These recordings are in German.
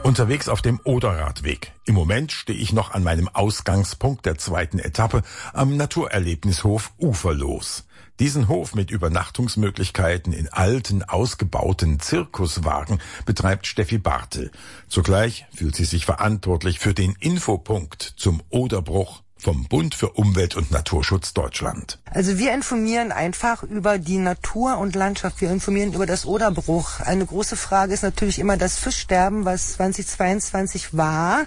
Unterwegs auf dem Oderradweg. Im Moment stehe ich noch an meinem Ausgangspunkt der zweiten Etappe am Naturerlebnishof Uferlos. Diesen Hof mit Übernachtungsmöglichkeiten in alten, ausgebauten Zirkuswagen betreibt Steffi Bartel. Zugleich fühlt sie sich verantwortlich für den Infopunkt zum Oderbruch vom Bund für Umwelt und Naturschutz Deutschland. Also wir informieren einfach über die Natur und Landschaft. Wir informieren über das Oderbruch. Eine große Frage ist natürlich immer das Fischsterben, was 2022 war.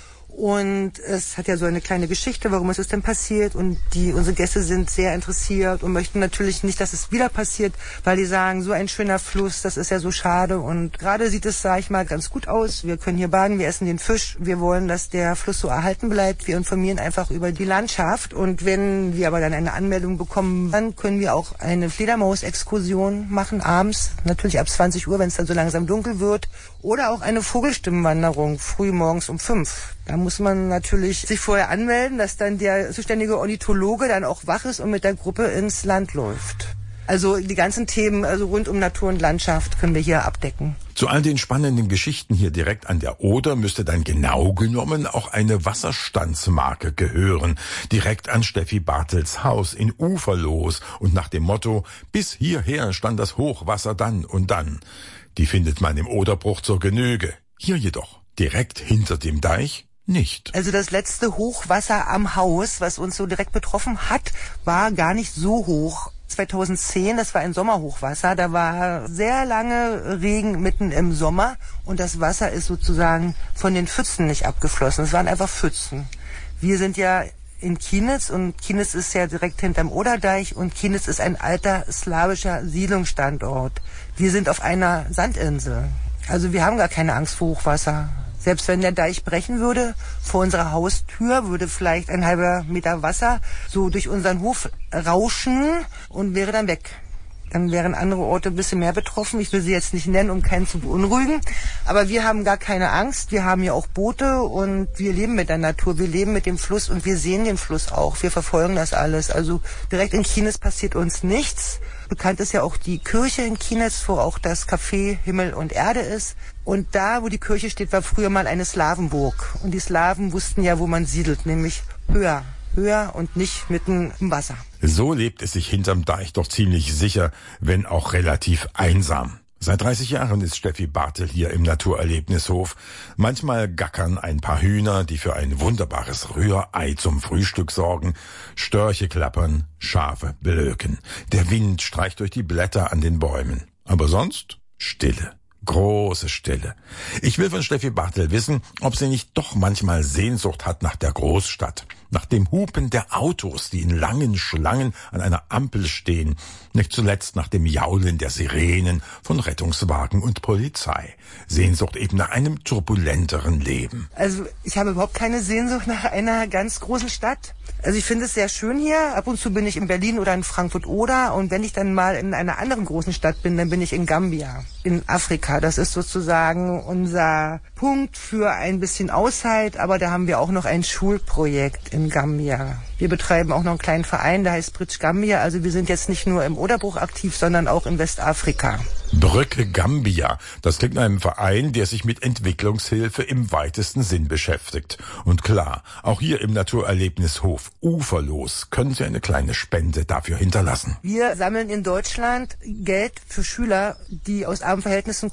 Und es hat ja so eine kleine Geschichte, warum ist es denn passiert? Und unsere Gäste sind sehr interessiert und möchten natürlich nicht, dass es wieder passiert, weil die sagen, so ein schöner Fluss, das ist ja so schade. Und gerade sieht es, sag ich mal, ganz gut aus. Wir können hier baden, wir essen den Fisch. Wir wollen, dass der Fluss so erhalten bleibt. Wir informieren einfach über die Landschaft. Und wenn wir aber dann eine Anmeldung bekommen, dann können wir auch eine Fledermaus-Exkursion machen, abends, natürlich ab 20 Uhr, wenn es dann so langsam dunkel wird. Oder auch eine Vogelstimmenwanderung, früh morgens um 5. Da muss man natürlich sich vorher anmelden, dass dann der zuständige Ornithologe dann auch wach ist und mit der Gruppe ins Land läuft. Also die ganzen Themen, also rund um Natur und Landschaft können wir hier abdecken. Zu all den spannenden Geschichten hier direkt an der Oder müsste dann genau genommen auch eine Wasserstandsmarke gehören. Direkt an Steffi Bartels Haus in Uferlos und nach dem Motto, bis hierher stand das Hochwasser dann und dann. Die findet man im Oderbruch zur Genüge. Hier jedoch, direkt hinter dem Deich, nicht. Also das letzte Hochwasser am Haus, was uns so direkt betroffen hat, war gar nicht so hoch. 2010, das war ein Sommerhochwasser, da war sehr lange Regen mitten im Sommer und das Wasser ist sozusagen von den Pfützen nicht abgeflossen. Es waren einfach Pfützen. Wir sind ja in Kienitz und Kienitz ist ja direkt hinterm Oderdeich und Kienitz ist ein alter slawischer Siedlungsstandort. Wir sind auf einer Sandinsel. Also wir haben gar keine Angst vor Hochwasser. Selbst wenn der Deich brechen würde, vor unserer Haustür würde vielleicht ein halber Meter Wasser so durch unseren Hof rauschen und wäre dann weg. Dann wären andere Orte ein bisschen mehr betroffen. Ich will sie jetzt nicht nennen, um keinen zu beunruhigen. Aber wir haben gar keine Angst. Wir haben ja auch Boote und wir leben mit der Natur. Wir leben mit dem Fluss und wir sehen den Fluss auch. Wir verfolgen das alles. Also direkt in Kienitz passiert uns nichts. Bekannt ist ja auch die Kirche in Kienitz, wo auch das Café Himmel und Erde ist. Und da, wo die Kirche steht, war früher mal eine Slawenburg. Und die Slawen wussten ja, wo man siedelt, nämlich höher und nicht mitten im Wasser. So lebt es sich hinterm Deich doch ziemlich sicher, wenn auch relativ einsam. Seit 30 Jahren ist Steffi Bartel hier im Naturerlebnishof. Manchmal gackern ein paar Hühner, die für ein wunderbares Rührei zum Frühstück sorgen. Störche klappern, Schafe blöken. Der Wind streicht durch die Blätter an den Bäumen. Aber sonst Stille. Große Stille. Ich will von Steffi Bartel wissen, ob sie nicht doch manchmal Sehnsucht hat nach der Großstadt, nach dem Hupen der Autos, die in langen Schlangen an einer Ampel stehen, nicht zuletzt nach dem Jaulen der Sirenen von Rettungswagen und Polizei. Sehnsucht eben nach einem turbulenteren Leben. Also ich habe überhaupt keine Sehnsucht nach einer ganz großen Stadt. Also ich finde es sehr schön hier. Ab und zu bin ich in Berlin oder in Frankfurt-Oder. Und wenn ich dann mal in einer anderen großen Stadt bin, dann bin ich in Gambia, in Afrika. Das ist sozusagen unser Punkt für ein bisschen Auszeit. Aber da haben wir auch noch ein Schulprojekt in Gambia. Wir betreiben auch noch einen kleinen Verein, der heißt Bridge Gambia. Also wir sind jetzt nicht nur im Oderbruch aktiv, sondern auch in Westafrika. Brücke Gambia. Das klingt nach einem Verein, der sich mit Entwicklungshilfe im weitesten Sinn beschäftigt. Und klar, auch hier im Naturerlebnishof Uferlos können Sie eine kleine Spende dafür hinterlassen. Wir sammeln in Deutschland Geld für Schüler, die aus armen Verhältnissen